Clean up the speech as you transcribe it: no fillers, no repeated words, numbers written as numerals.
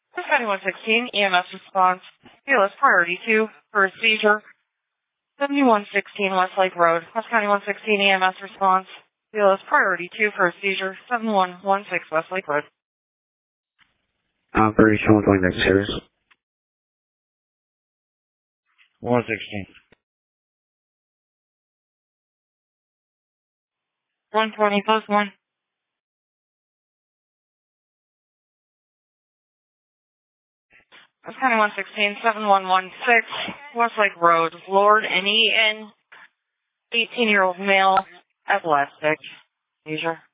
County 116, EMS response. BLS priority 2 for a seizure. 7116 West Lake Road. West County 116, EMS response. BLS priority 2 for a seizure. 7116 West Lake Road. Operation 120 next series. 116. 120 plus 1. West County 116, 7116 West Lake Road. Lord N.E.N. 18-year-old male, epileptic seizure.